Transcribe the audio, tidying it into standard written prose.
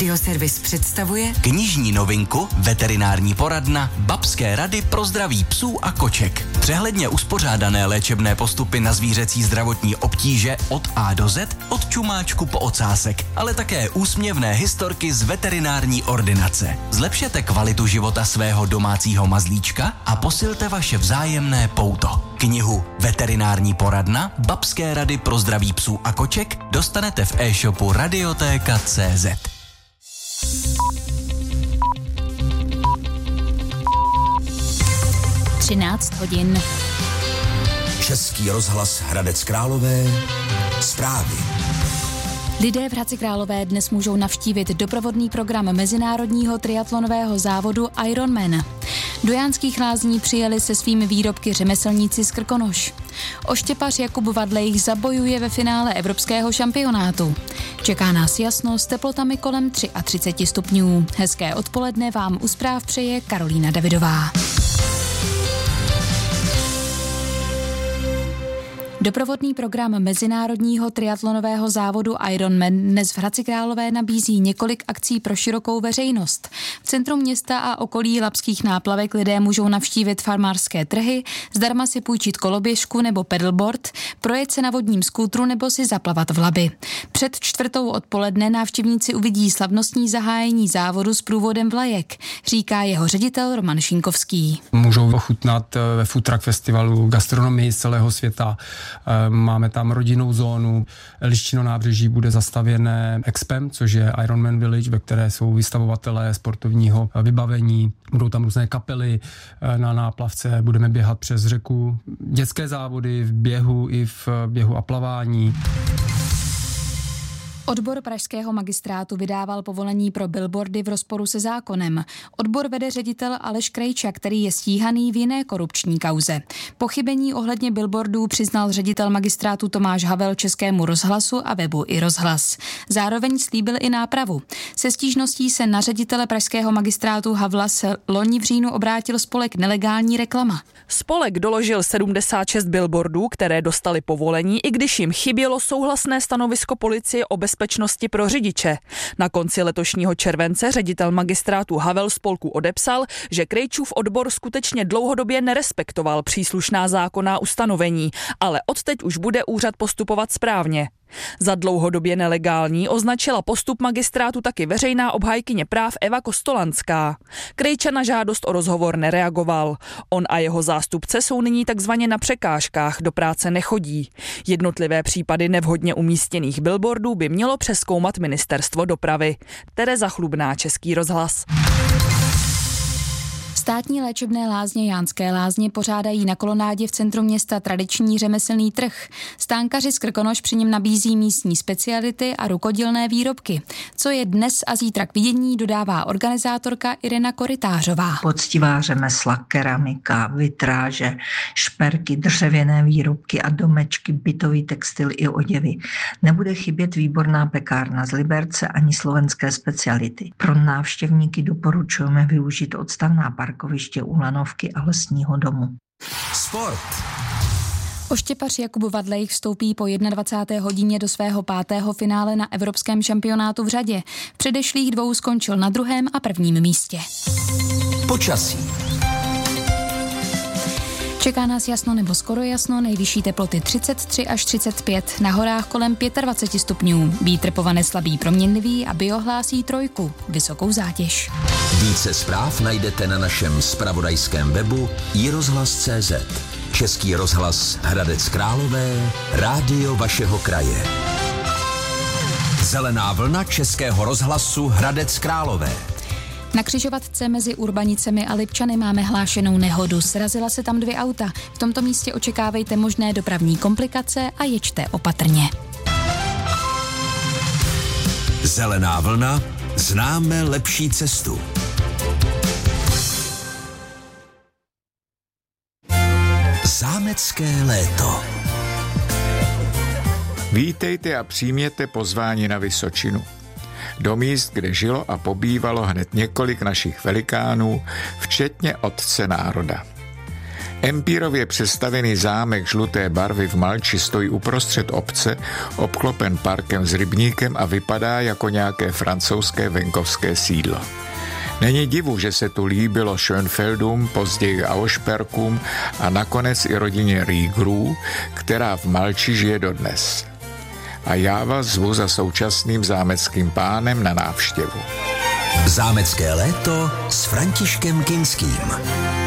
Radioservis představuje knižní novinku Veterinární poradna Babské rady pro zdraví psů a koček. Přehledně uspořádané léčebné postupy na zvířecí zdravotní obtíže od A do Z, od čumáčku po ocásek, ale také úsměvné historky z veterinární ordinace. Zlepšete kvalitu života svého domácího mazlíčka a posilte vaše vzájemné pouto. Knihu Veterinární poradna Babské rady pro zdraví psů a koček dostanete v e-shopu Radiotéka.cz. (13 hodin). Český rozhlas Hradec Králové. Zprávy. Lidé v Hradci Králové dnes můžou navštívit doprovodný program mezinárodního triatlonového závodu Ironman. Do Jánských Lázní přijeli se svými výrobky řemeslníci z Krkonoš. Oštěpař Jakub Vadlejch zabojuje ve finále evropského šampionátu. Čeká nás jasno s teplotami kolem 33 stupňů. Hezké odpoledne vám u zpráv přeje Karolína Davidová. Doprovodný program mezinárodního triatlonového závodu Ironman dnes v Hradci Králové nabízí několik akcí pro širokou veřejnost. V centru města a okolí Labských náplavek lidé můžou navštívit farmářské trhy, zdarma si půjčit koloběžku nebo pedalboard, projet se na vodním skútru nebo si zaplavat v Labi. Před 4:00 odpoledne návštěvníci uvidí slavnostní zahájení závodu s průvodem vlajek, říká jeho ředitel Roman Šinkovský. Můžou ochutnat ve Food Truck festivalu gastronomii z celého světa. Máme tam rodinnou zónu, Liščino nábřeží bude zastavěné Expem, což je Ironman Village, ve které jsou vystavovatelé sportovního vybavení. Budou tam různé kapely na náplavce, budeme běhat přes řeku. Dětské závody v běhu i v běhu a plavání. Odbor pražského magistrátu vydával povolení pro billboardy v rozporu se zákonem. Odbor vede ředitel Aleš Krejča, který je stíhaný v jiné korupční kauze. Pochybení ohledně billboardů přiznal ředitel magistrátu Tomáš Havel Českému rozhlasu a webu iRozhlas. Zároveň slíbil i nápravu. Se stížností se na ředitele pražského magistrátu Havla se loni v říjnu obrátil spolek Nelegální reklama. Spolek doložil 76 billboardů, které dostali povolení, i když jim chybělo souhlasné stanovisko policie o bezpečnosti pro řidiče. Na konci letošního července ředitel magistrátu Havel spolku odepsal, že Krejčův odbor skutečně dlouhodobě nerespektoval příslušná zákonná ustanovení, ale odteď už bude úřad postupovat správně. Za dlouhodobě nelegální označila postup magistrátu taky veřejná obhájkyně práv Eva Kostolanská. Krejča na žádost o rozhovor nereagoval. On a jeho zástupce jsou nyní takzvaně na překážkách, do práce nechodí. Jednotlivé případy nevhodně umístěných billboardů by mělo přezkoumat Ministerstvo dopravy. Tereza Chlubná, Český rozhlas. Státní léčebné lázně Jánské Lázně pořádají na kolonádě v centru města tradiční řemeslný trh. Stánkaři z Krkonoš při něm nabízí místní speciality a rukodělné výrobky. Co je dnes a zítra k vidění, dodává organizátorka Irena Korytářová. Poctivá řemesla, keramika, vitráže, šperky, dřevěné výrobky a domečky, bytový textil i oděvy. Nebude chybět výborná pekárna z Liberce ani slovenské speciality. Pro návštěvníky doporučujeme využít odstavná parkoviště u Lanovky a Lesního domu. Sport. Oštěpař Jakub Vadlejch vstoupí po 21. hodině do svého 5. finále na evropském šampionátu v řadě. V předešlých 2 skončil na 2. a 1. místě. Počasí. Čeká nás jasno nebo skoro jasno, nejvyšší teploty 33 až 35, na horách kolem 25 stupňů. Vítr povane slabý proměnlivý a biohlásí 3, vysokou zátěž. Více zpráv najdete na našem zpravodajském webu iRozhlas.cz. Český rozhlas Hradec Králové, rádio vašeho kraje. Zelená vlna Českého rozhlasu Hradec Králové. Na křižovatce mezi Urbanicemi a Lipčany máme hlášenou nehodu. Srazila se tam 2 auta. V tomto místě očekávejte možné dopravní komplikace a jeďte opatrně. Zelená vlna, známe lepší cestu. Zámecké léto. Vítejte a přijměte pozvání na Vysočinu. Do míst, kde žilo a pobývalo hned několik našich velikánů, včetně otce národa. Empírově přestavěný zámek žluté barvy v Malči stojí uprostřed obce, obklopen parkem s rybníkem a vypadá jako nějaké francouzské venkovské sídlo. Není divu, že se tu líbilo Schönfeldům, později Auersperkům a nakonec i rodině Riegerů, která v Malči žije dodnes. A já vás zvu za současným zámeckým pánem na návštěvu. Zámecké léto s Františkem Kinským.